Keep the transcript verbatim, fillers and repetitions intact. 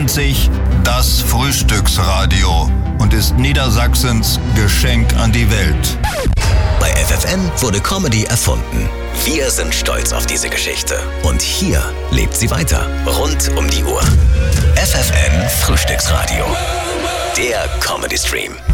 nennt sich das Frühstücksradio und ist Niedersachsens Geschenk an die Welt. Bei F F N wurde Comedy erfunden. Wir sind stolz auf diese Geschichte. Und hier lebt sie weiter. Rund um die Uhr. F F N Frühstücksradio. Der Comedy Stream.